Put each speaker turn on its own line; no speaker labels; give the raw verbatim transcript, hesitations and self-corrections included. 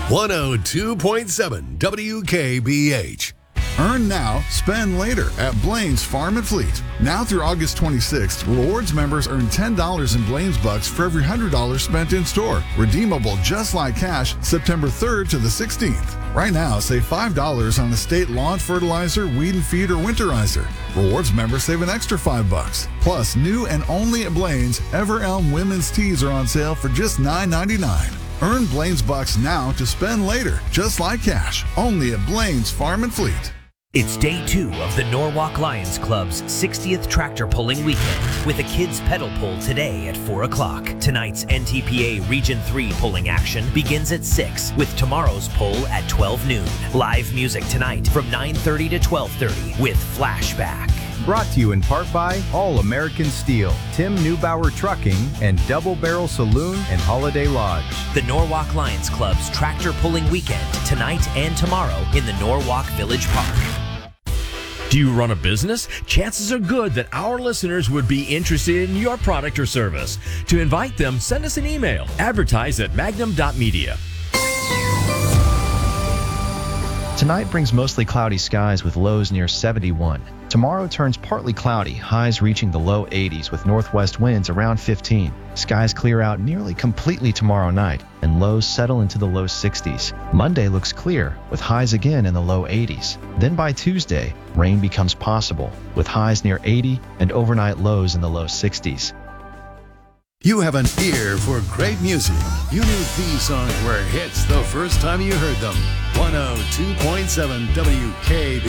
one oh two point seven W K B H.
Earn now, spend later at Blaine's Farm and Fleet. Now through August twenty-sixth, rewards members earn ten dollars in Blaine's Bucks for every one hundred dollars spent in store. Redeemable just like cash September third to the sixteenth. Right now, save five dollars on estate lawn fertilizer, weed and feed, or winterizer. Rewards members save an extra five bucks. Plus, new and only at Blaine's, Ever Elm women's tees are on sale for just nine ninety-nine. Earn Blaine's Bucks now to spend later, just like cash. Only at Blaine's Farm and Fleet.
It's day two of the Norwalk Lions Club's sixtieth tractor pulling weekend with a kids pedal pull today at four o'clock. Tonight's N T P A Region three pulling action begins at six with tomorrow's pull at twelve noon. Live music tonight from nine thirty to twelve thirty with Flashback.
Brought to you in part by All American Steel, Tim Neubauer Trucking, and Double Barrel Saloon and Holiday Lodge.
The Norwalk Lions Club's tractor pulling weekend tonight and tomorrow in the Norwalk Village Park.
Do you run a business? Chances are good that our listeners would be interested in your product or service. To invite them, send us an email. Advertise at magnum dot media.
Tonight brings mostly cloudy skies with lows near seventy-one. Tomorrow turns partly cloudy, highs reaching the low eighties with northwest winds around fifteen. Skies clear out nearly completely tomorrow night, and lows settle into the low sixties. Monday looks clear, with highs again in the low eighties. Then by Tuesday, rain becomes possible, with highs near eighty and overnight lows in the low sixties.
You have an ear for great music. You knew these songs were hits the first time you heard them. one oh two point seven W K B